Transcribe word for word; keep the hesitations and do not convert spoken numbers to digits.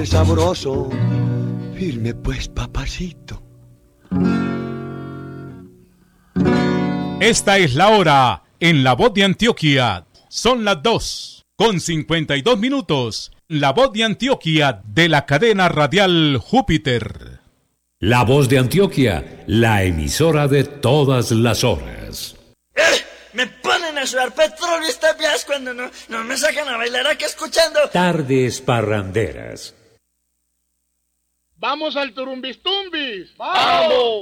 Sabroso, firme pues, papacito. Esta es la hora en La Voz de Antioquia. Son las dos con cincuenta y dos minutos. La Voz de Antioquia de la cadena radial Júpiter. La Voz de Antioquia, la emisora de todas las horas. ¡Eh! Me ponen a sudar petróleo estas vías cuando no, no me sacan a bailar aquí escuchando. Tardes parranderas. ¡Vamos al Turumbistumbis! ¡Vamos!